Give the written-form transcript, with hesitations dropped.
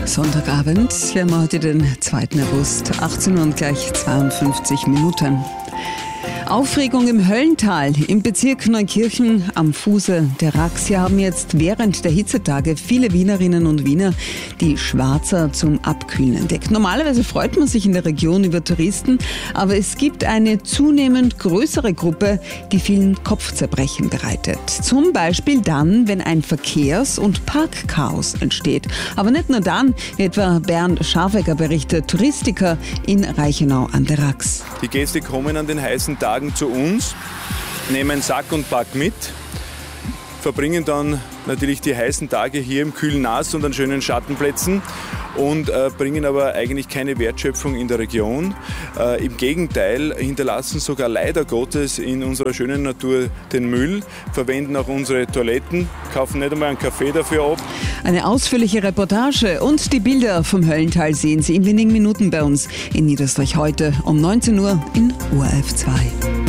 Sonntagabend, wir haben heute den 2. August, 18 Uhr und gleich 52 Minuten. Aufregung im Höllental, im Bezirk Neukirchen am Fuße der Rax. Hier haben jetzt während der Hitzetage viele Wienerinnen und Wiener die Schwarzer zum Abkühlen entdeckt. Normalerweise freut man sich in der Region über Touristen, aber es gibt eine zunehmend größere Gruppe, die vielen Kopfzerbrechen bereitet. Zum Beispiel dann, wenn ein Verkehrs- und Parkchaos entsteht. Aber nicht nur dann, wie etwa Bernd Scharfegger berichtet, Touristiker in Reichenau an der Rax. Die Gäste kommen an den heißen Tagen zu uns, nehmen Sack und Pack mit, verbringen dann natürlich die heißen Tage hier im kühlen Nass und an schönen Schattenplätzen und bringen aber eigentlich keine Wertschöpfung in der Region. Im Gegenteil, hinterlassen sogar leider Gottes in unserer schönen Natur den Müll, verwenden auch unsere Toiletten, kaufen nicht einmal einen Kaffee dafür ab. Eine ausführliche Reportage und die Bilder vom Höllental sehen Sie in wenigen Minuten bei uns in Niederösterreich heute um 19 Uhr in ORF 2.